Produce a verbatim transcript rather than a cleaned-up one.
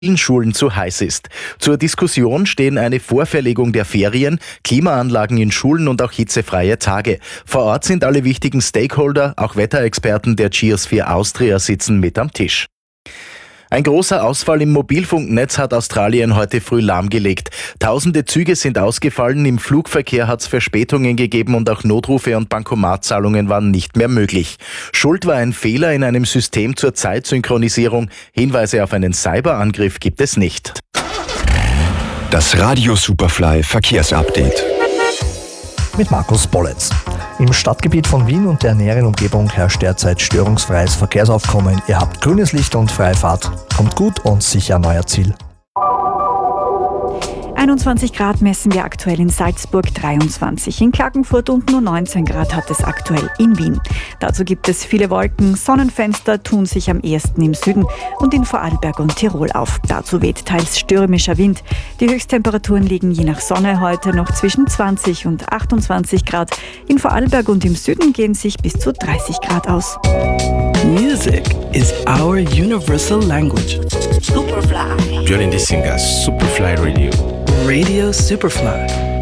vielen Schulen zu heiß ist. Zur Diskussion stehen eine Vorverlegung der Ferien, Klimaanlagen in Schulen und auch hitzefreie Tage. Vor Ort sind alle wichtigen Stakeholder, auch Wetterexperten der Geosphere Austria sitzen mit am Tisch. Ein großer Ausfall im Mobilfunknetz hat Australien heute früh lahmgelegt. Tausende Züge sind ausgefallen, im Flugverkehr hat es Verspätungen gegeben und auch Notrufe und Bankomatzahlungen waren nicht mehr möglich. Schuld war ein Fehler in einem System zur Zeitsynchronisierung. Hinweise auf einen Cyberangriff gibt es nicht. Das Radio Superfly Verkehrsupdate. Mit Markus Bolletz. Im Stadtgebiet von Wien und der näheren Umgebung herrscht derzeit störungsfreies Verkehrsaufkommen. Ihr habt grünes Licht und freie Fahrt. Kommt gut und sicher an euer Ziel. einundzwanzig Grad messen wir aktuell in Salzburg, dreiundzwanzig. In Klagenfurt und nur neunzehn Grad hat es aktuell in Wien. Dazu gibt es viele Wolken. Sonnenfenster tun sich am ehesten im Süden und in Vorarlberg und Tirol auf. Dazu weht teils stürmischer Wind. Die Höchsttemperaturen liegen je nach Sonne heute noch zwischen zwanzig und achtundzwanzig Grad. In Vorarlberg und im Süden gehen sich bis zu dreißig Grad aus. Music is our universal language. Superfly. You're listening to Superfly Radio. Radio Superfly.